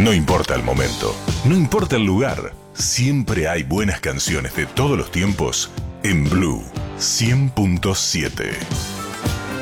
No importa el momento, no importa el lugar, siempre hay buenas canciones de todos los tiempos en Blue 100.7.